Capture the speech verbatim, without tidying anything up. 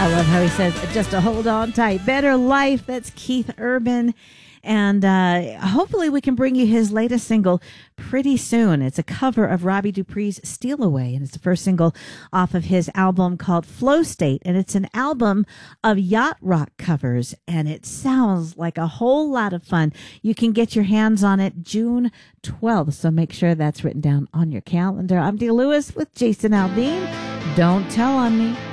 I love how he says, just to hold on tight. Better Life. That's Keith Urban. And uh, hopefully we can bring you his latest single pretty soon. It's a cover of Robbie Dupree's Steal Away, and it's the first single off of his album called Flow State. And it's an album of yacht rock covers, and it sounds like a whole lot of fun. You can get your hands on it June twelfth, so make sure that's written down on your calendar. I'm Dee Lewis with Jason Aldean. Don't tell on me.